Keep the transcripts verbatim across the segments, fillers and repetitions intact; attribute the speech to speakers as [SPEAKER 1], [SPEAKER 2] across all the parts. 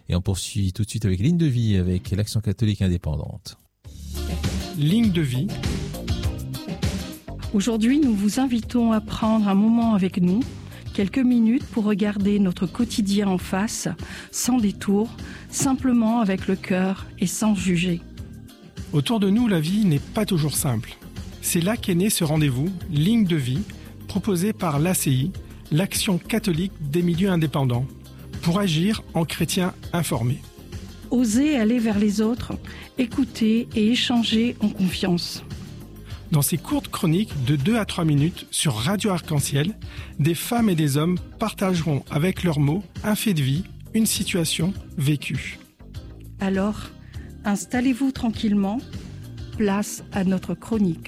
[SPEAKER 1] Et on poursuit tout de suite avec Ligne de vie avec l'Action catholique indépendante.
[SPEAKER 2] Ligne de vie.
[SPEAKER 3] Aujourd'hui, nous vous invitons à prendre un moment avec nous, quelques minutes pour regarder notre quotidien en face, sans détour, simplement avec le cœur et sans juger.
[SPEAKER 2] Autour de nous, la vie n'est pas toujours simple. C'est là qu'est né ce rendez-vous, Ligne de vie, proposé par l'A C I, l'Action catholique des milieux indépendants, pour agir en chrétien informé.
[SPEAKER 3] Oser aller vers les autres, écouter et échanger en confiance.
[SPEAKER 2] Dans ces courtes chroniques de deux à trois minutes sur Radio Arc-en-Ciel, des femmes et des hommes partageront avec leurs mots un fait de vie, une situation vécue.
[SPEAKER 3] Alors, installez-vous tranquillement, place à notre chronique.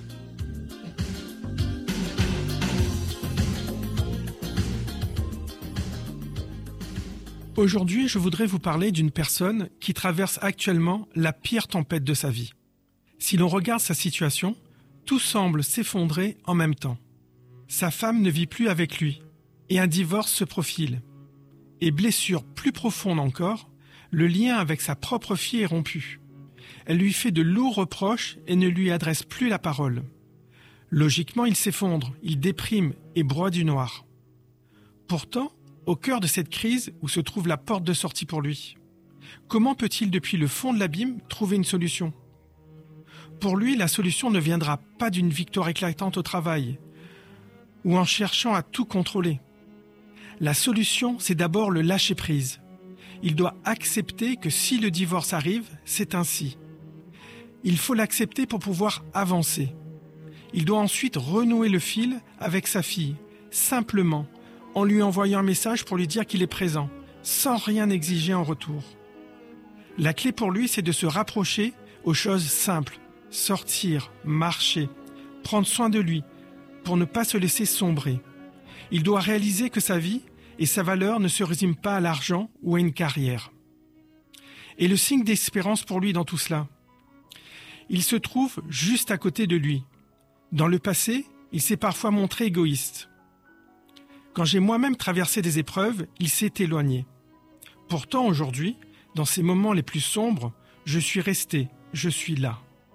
[SPEAKER 2] Aujourd'hui, je voudrais vous parler d'une personne qui traverse actuellement la pire tempête de sa vie. Si l'on regarde sa situation, tout semble s'effondrer en même temps. Sa femme ne vit plus avec lui et un divorce se profile. Et blessure plus profonde encore, le lien avec sa propre fille est rompu. Elle lui fait de lourds reproches et ne lui adresse plus la parole. Logiquement, il s'effondre, il déprime et broie du noir. Pourtant, au cœur de cette crise où se trouve la porte de sortie pour lui, comment peut-il depuis le fond de l'abîme trouver une solution ? Pour lui, la solution ne viendra pas d'une victoire éclatante au travail ou en cherchant à tout contrôler. La solution, c'est d'abord le lâcher-prise. Il doit accepter que si le divorce arrive, c'est ainsi. Il faut l'accepter pour pouvoir avancer. Il doit ensuite renouer le fil avec sa fille, simplement, en lui envoyant un message pour lui dire qu'il est présent, sans rien exiger en retour. La clé pour lui, c'est de se rapprocher aux choses simples. Sortir, marcher, prendre soin de lui, pour ne pas se laisser sombrer. Il doit réaliser que sa vie et sa valeur ne se résument pas à l'argent ou à une carrière. Et le signe d'espérance pour lui dans tout cela, il se trouve juste à côté de lui. Dans le passé, il s'est parfois montré égoïste. Quand j'ai moi-même traversé des épreuves, il s'est éloigné. Pourtant, aujourd'hui, dans ces moments les plus sombres, je suis resté, je suis là.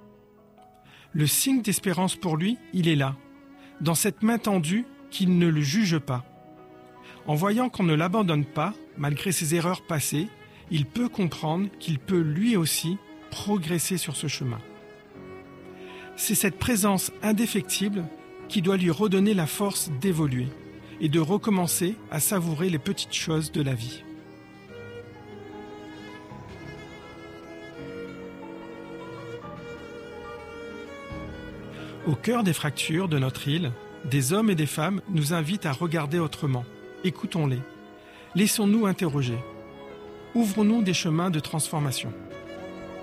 [SPEAKER 2] Le signe d'espérance pour lui, il est là, dans cette main tendue qui ne le juge pas. En voyant qu'on ne l'abandonne pas, malgré ses erreurs passées, il peut comprendre qu'il peut lui aussi progresser sur ce chemin. C'est cette présence indéfectible qui doit lui redonner la force d'évoluer et de recommencer à savourer les petites choses de la vie. Au cœur des fractures de notre île, des hommes et des femmes nous invitent à regarder autrement. Écoutons-les. Laissons-nous interroger. Ouvrons-nous des chemins de transformation.